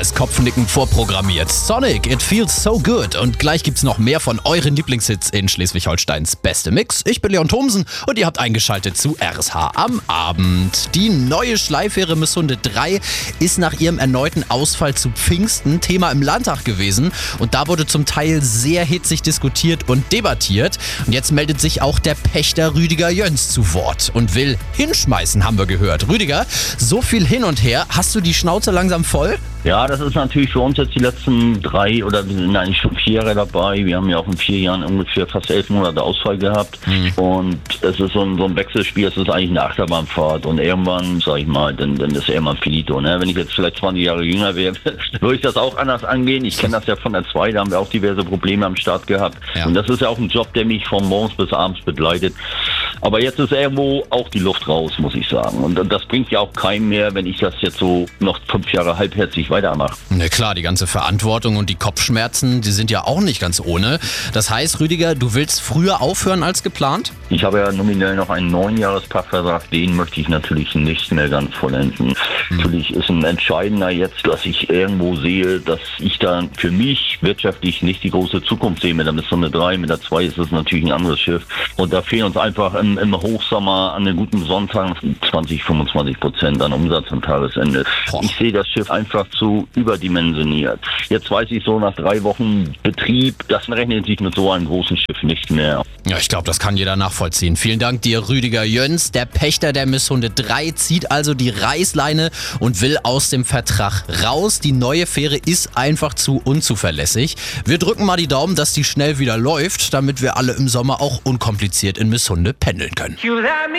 ist Kopfnicken vorprogrammiert. Sonic, It Feels So Good. Und gleich gibt's noch mehr von euren Lieblingshits in Schleswig-Holsteins Beste Mix. Ich bin Leon Thomsen und ihr habt eingeschaltet zu RSH am Abend. Die neue Schleifähre Missunde 3 ist nach ihrem erneuten Ausfall zu Pfingsten Thema im Landtag gewesen. Und da wurde zum Teil sehr hitzig diskutiert und debattiert. Und jetzt meldet sich auch der Pächter Rüdiger Jöns zu Wort und will hinschmeißen, haben wir gehört. Rüdiger, so viel hin und her. Hast du die Schnauze langsam voll? Ja, das ist natürlich für uns jetzt die letzten 3 oder wir sind eigentlich schon 4 Jahre dabei. Wir haben ja auch in 4 Jahren ungefähr fast 11 Monate Ausfall gehabt. Und es ist so ein Wechselspiel, es ist eigentlich eine Achterbahnfahrt. Und irgendwann, sag ich mal, dann ist irgendwann finito. Ne? Wenn ich jetzt vielleicht 20 Jahre jünger wäre, würde ich das auch anders angehen. Ich kenne das ja von der 2, da haben wir auch diverse Probleme am Start gehabt. Ja. Und das ist ja auch ein Job, der mich von morgens bis abends begleitet. Aber jetzt ist irgendwo auch die Luft raus, muss ich sagen. Und das bringt ja auch keinem mehr, wenn ich das jetzt so noch 5 Jahre halbherzig weitermache. Na klar, die ganze Verantwortung und die Kopfschmerzen, die sind ja auch nicht ganz ohne. Das heißt, Rüdiger, du willst früher aufhören als geplant? Ich habe ja nominell noch einen 9-Jahres-Pachtvertrag, den möchte ich natürlich nicht mehr ganz vollenden. Natürlich ist ein entscheidender jetzt, dass ich irgendwo sehe, dass ich da für mich wirtschaftlich nicht die große Zukunft sehe. Mit der Missunde 3, mit der 2 ist es natürlich ein anderes Schiff. Und da fehlen uns einfach im Hochsommer an einem guten Sonntag 20-25% an Umsatz am Tagesende. Ich sehe das Schiff einfach zu überdimensioniert. Jetzt weiß ich so nach 3 Wochen Betrieb, das rechnet sich mit so einem großen Schiff nicht mehr. Ja, ich glaube, das kann jeder nachvollziehen. Vielen Dank dir, Rüdiger Jöns. Der Pächter der Missunde 3 zieht also die Reißleine und will aus dem Vertrag raus. Die neue Fähre ist einfach zu unzuverlässig. Wir drücken mal die Daumen, dass die schnell wieder läuft, damit wir alle im Sommer auch unkompliziert in Missunde pendeln können.